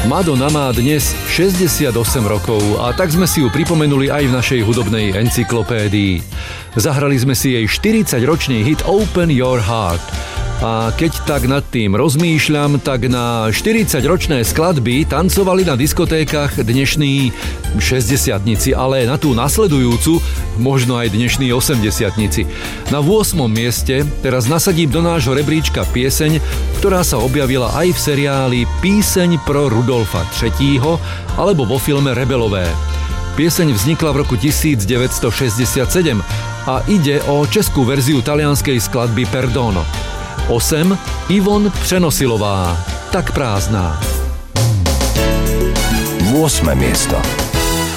Madonna má dnes 68 rokov a tak sme si ju pripomenuli aj v našej hudobnej encyklopédii. Zahrali sme si jej 40-ročný hit Open Your Heart. A keď tak nad tým rozmýšľam, tak na 40-ročné skladby tancovali na diskotékach dnešní 60-tnici, ale na tú nasledujúcu možno aj dnešní 80-tnici. Na 8. mieste teraz nasadím do nášho rebríčka pieseň, ktorá sa objavila aj v seriáli Píseň pro Rudolfa III. Alebo vo filme Rebelové. Pieseň vznikla v roku 1967 a ide o českú verziu talianskej skladby Perdono. 8. Ivon Přenosilová. Tak prázdná. 8. miesto.